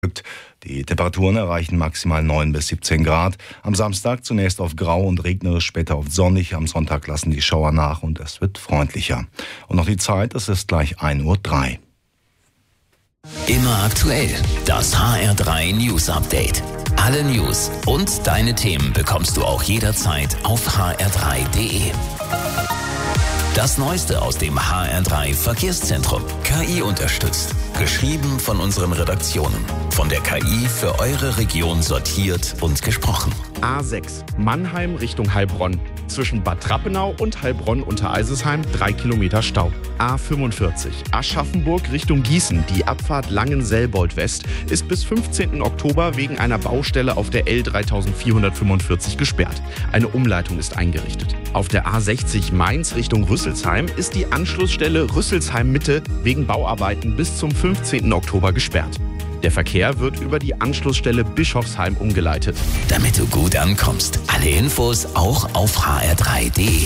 Die Temperaturen erreichen maximal 9 bis 17 Grad. Am Samstag zunächst auf grau und regnerisch, später auf sonnig. Am Sonntag lassen die Schauer nach und es wird freundlicher. Und noch die Zeit, es ist gleich 1:03 Uhr. Immer aktuell, das HR3 News Update. Alle News und deine Themen bekommst du auch jederzeit auf hr3.de. Das Neueste aus dem HR3 Verkehrszentrum. KI unterstützt. Geschrieben von unseren Redaktionen. Von der KI für eure Region sortiert und gesprochen. A6 Mannheim Richtung Heilbronn. Zwischen Bad Trappenau und Heilbronn unter Eisesheim 3 Kilometer Stau. A45 Aschaffenburg Richtung Gießen. Die Abfahrt Langenselbold West ist bis 15. Oktober wegen einer Baustelle auf der L3445 gesperrt. Eine Umleitung ist eingerichtet. Auf der A60 Mainz Richtung Rüsselsheim ist die Anschlussstelle Rüsselsheim Mitte wegen Bauarbeiten bis zum 15. Oktober gesperrt. Der Verkehr wird über die Anschlussstelle Bischofsheim umgeleitet. Damit du gut ankommst. Alle Infos auch auf hr3.de.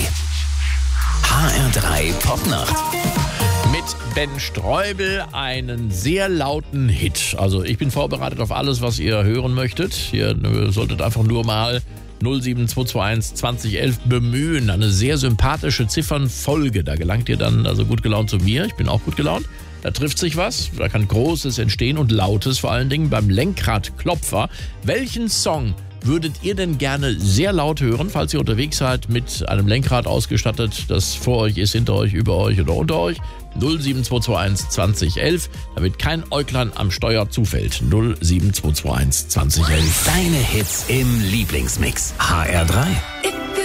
HR3 Popnacht. Mit Ben Streubel einen sehr lauten Hit. Also ich bin vorbereitet auf alles, was ihr hören möchtet. Ihr solltet einfach nur mal 07221 2011 bemühen. Eine sehr sympathische Ziffernfolge. Da gelangt ihr dann also gut gelaunt zu mir. Ich bin auch gut gelaunt. Da trifft sich was, da kann Großes entstehen und Lautes vor allen Dingen beim Lenkradklopfer. Welchen Song würdet ihr denn gerne sehr laut hören, falls ihr unterwegs seid mit einem Lenkrad ausgestattet, das vor euch ist, hinter euch, über euch oder unter euch? 07221 2011, damit kein Äuglein am Steuer zufällt. 07221 2011. Deine Hits im Lieblingsmix. HR3.